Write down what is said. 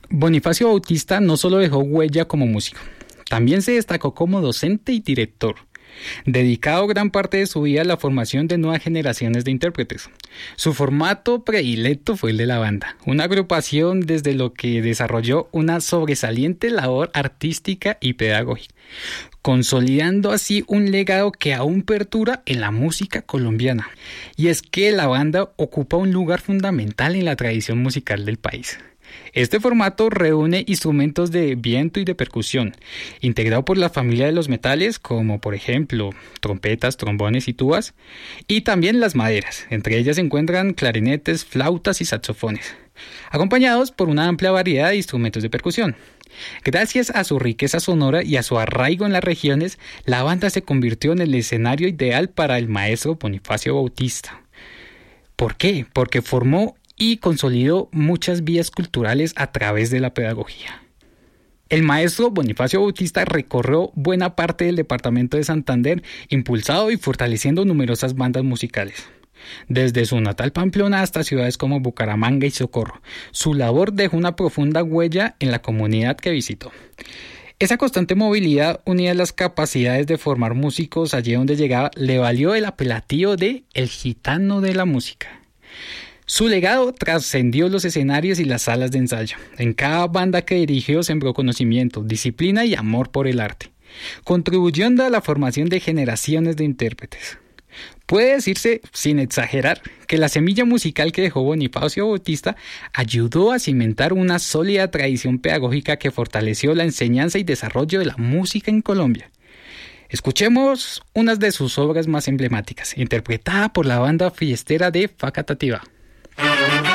Bonifacio Bautista no solo dejó huella como músico, también se destacó como docente y director, dedicado gran parte de su vida a la formación de nuevas generaciones de intérpretes. Su formato predilecto fue el de la banda, una agrupación desde lo que desarrolló una sobresaliente labor artística y pedagógica, consolidando así un legado que aún perdura en la música colombiana. Y es que la banda ocupa un lugar fundamental en la tradición musical del país. Este formato reúne instrumentos de viento y de percusión, integrado por la familia de los metales, como por ejemplo trompetas, trombones y tubas, y también las maderas. Entre ellas se encuentran clarinetes, flautas y saxofones, acompañados por una amplia variedad de instrumentos de percusión. Gracias a su riqueza sonora y a su arraigo en las regiones, la banda se convirtió en el escenario ideal para el maestro Bonifacio Bautista. ¿Por qué? Porque formó y consolidó muchas vías culturales a través de la pedagogía. El maestro Bonifacio Bautista recorrió buena parte del departamento de Santander, impulsado y fortaleciendo numerosas bandas musicales. Desde su natal Pamplona hasta ciudades como Bucaramanga y Socorro, su labor dejó una profunda huella en la comunidad que visitó. Esa constante movilidad, unida a las capacidades de formar músicos allí donde llegaba, le valió el apelativo de El Gitano de la Música. Su legado trascendió los escenarios y las salas de ensayo. En cada banda que dirigió sembró conocimiento, disciplina y amor por el arte, contribuyendo a la formación de generaciones de intérpretes. Puede decirse, sin exagerar, que la semilla musical que dejó Bonifacio Bautista ayudó a cimentar una sólida tradición pedagógica que fortaleció la enseñanza y desarrollo de la música en Colombia. Escuchemos unas de sus obras más emblemáticas, interpretada por la banda fiestera de Facatativá.